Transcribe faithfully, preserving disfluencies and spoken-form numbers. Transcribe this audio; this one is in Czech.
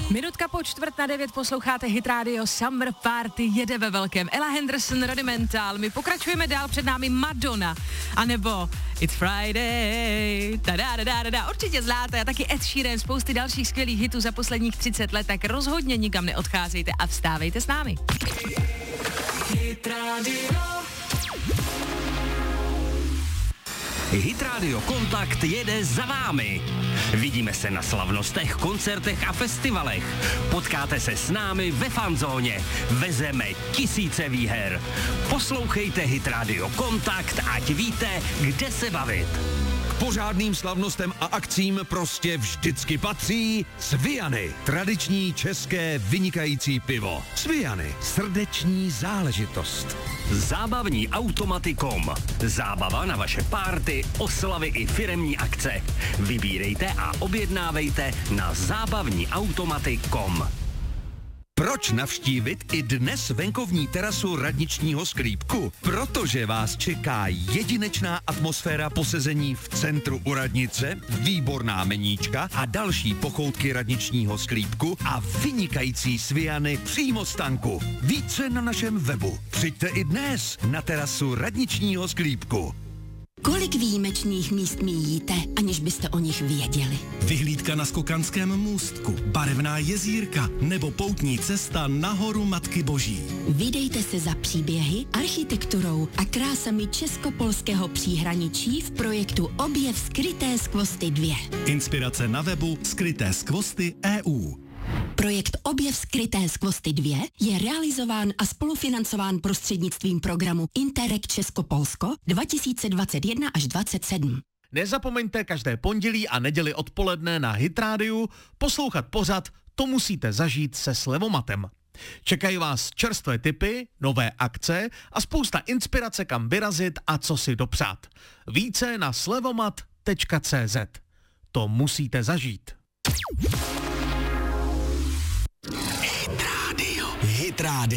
Minutka po čtvrt na devět posloucháte Hit Radio Summer Party, jede ve velkém. Ella Henderson, Rudimental, my pokračujeme dál, před námi Madonna, anebo It's Friday, tadadadada, určitě znáte, a taky Ed Sheeran, spousty dalších skvělých hitů za posledních třicet let, tak rozhodně nikam neodcházejte a vstávejte s námi. Hit Radio. Hit Radio Kontakt jede za vámi. Vidíme se na slavnostech, koncertech a festivalech. Potkáte se s námi ve fanzóně. Vezeme tisíce výher. Poslouchejte Hit Radio Kontakt, ať víte, kde se bavit. K pořádným slavnostem a akcím prostě vždycky patří Sviany. Tradiční české vynikající pivo. Sviany. Srdeční záležitost. Zábavní automaty tečka com. Zábava na vaše párty, oslavy i firemní akce. Vybírejte a objednávejte na zábavní automaty tečka com. Proč navštívit i dnes venkovní terasu radničního sklípku? Protože vás čeká jedinečná atmosféra posezení v centru u radnice, výborná meníčka a další pochoutky radničního sklípku a vynikající sviany přímo z tanku. Více na našem webu. Přijďte i dnes na terasu radničního sklípku. Kolik výjimečných míst míjíte, aniž byste o nich věděli? Vyhlídka na Skokanském můstku, barevná jezírka nebo poutní cesta na horu Matky Boží. Vydejte se za příběhy, architekturou a krásami česko-polského příhraničí v projektu Objev skryté skvosty dva. Inspirace na webu skryté skvosty tečka e u. Projekt Objev skryté skvosty dva je realizován a spolufinancován prostřednictvím programu Interreg Česko-Polsko dva tisíce dvacet jedna až dvacet sedm. Nezapomeňte každé pondělí a neděli odpoledne na Hit Rádiu poslouchat pořad To musíte zažít se Slevomatem. Čekají vás čerstvé tipy, nové akce a spousta inspirace, kam vyrazit a co si dopřát. Více na slevomat tečka cé zet. To musíte zažít. Hit Radio. Hit Radio.